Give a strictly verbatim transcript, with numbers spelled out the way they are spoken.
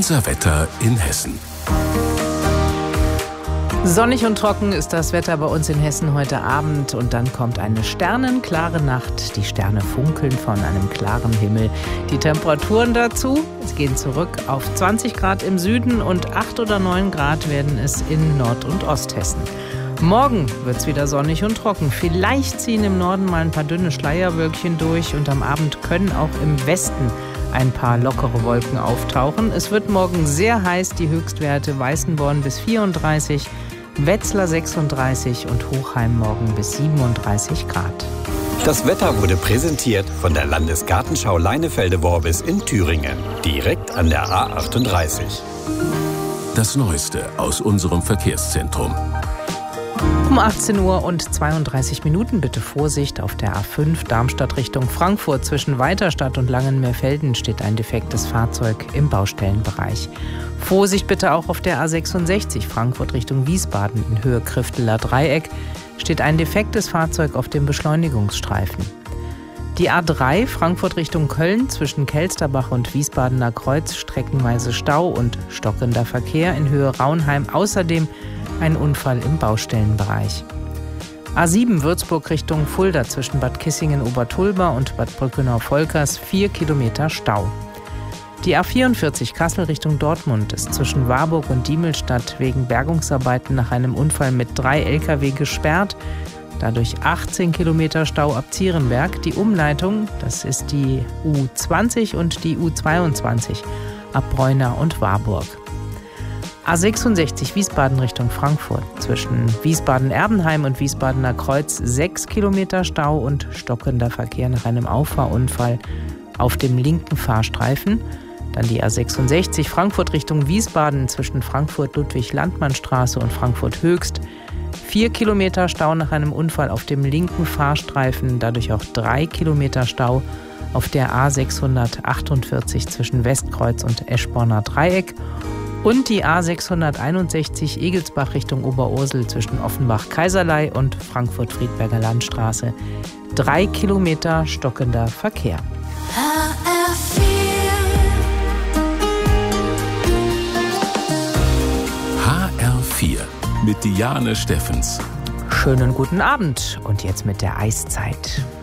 Unser Wetter in Hessen. Sonnig und trocken ist das Wetter bei uns in Hessen heute Abend und dann kommt eine sternenklare Nacht. Die Sterne funkeln von einem klaren Himmel. Die Temperaturen dazu, es gehen zurück auf zwanzig Grad im Süden und acht oder neun Grad werden es in Nord- und Osthessen. Morgen wird es wieder sonnig und trocken. Vielleicht ziehen im Norden mal ein paar dünne Schleierwölkchen durch und am Abend können auch im Westen ein paar lockere Wolken auftauchen. Es wird morgen sehr heiß, die Höchstwerte Weißenborn bis vierunddreißig, Wetzlar sechsunddreißig und Hochheim morgen bis siebenunddreißig Grad. Das Wetter wurde präsentiert von der Landesgartenschau Leinefelde-Worbis in Thüringen, direkt an der A achtunddreißig. Das Neueste aus unserem Verkehrszentrum. Um achtzehn Uhr und zweiunddreißig Minuten bitte Vorsicht auf der A fünf Darmstadt Richtung Frankfurt. Zwischen Weiterstadt und Langenmeerfelden steht ein defektes Fahrzeug im Baustellenbereich. Vorsicht bitte auch auf der A sechsundsechzig Frankfurt Richtung Wiesbaden in Höhe Krifteler Dreieck steht ein defektes Fahrzeug auf dem Beschleunigungsstreifen. Die A drei Frankfurt Richtung Köln zwischen Kelsterbach und Wiesbadener Kreuz streckenweise Stau und stockender Verkehr in Höhe Raunheim. Außerdem ein Unfall im Baustellenbereich. A sieben Würzburg Richtung Fulda zwischen Bad Kissingen-Obertulba und Bad Brückenau-Volkers vier Kilometer Stau. Die A vierundvierzig Kassel Richtung Dortmund ist zwischen Warburg und Diemelstadt wegen Bergungsarbeiten nach einem Unfall mit drei L K W gesperrt. Dadurch achtzehn Kilometer Stau ab Zierenberg. Die Umleitung, das ist die U zwanzig und die U zweiundzwanzig ab Breuna und Warburg. A sechsundsechzig Wiesbaden Richtung Frankfurt zwischen Wiesbaden-Erbenheim und Wiesbadener Kreuz sechs Kilometer Stau und stockender Verkehr nach einem Auffahrunfall auf dem linken Fahrstreifen. Dann die A sechsundsechzig Frankfurt Richtung Wiesbaden zwischen Frankfurt-Ludwig-Landmann-Straße und Frankfurt-Höchst. Vier Kilometer Stau nach einem Unfall auf dem linken Fahrstreifen, dadurch auch drei Kilometer Stau auf der A sechshundertachtundvierzig zwischen Westkreuz und Eschborner Dreieck. Und die A sechshunderteinundsechzig Egelsbach Richtung Oberursel zwischen Offenbach-Kaiserlei und Frankfurt-Friedberger Landstraße. Drei Kilometer stockender Verkehr. H R vier mit Diane Steffens. Schönen guten Abend und jetzt mit der Eiszeit.